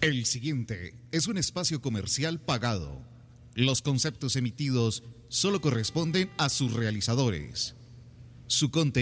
El siguiente es un espacio comercial pagado. Los conceptos emitidos solo corresponden a sus realizadores. Su contenido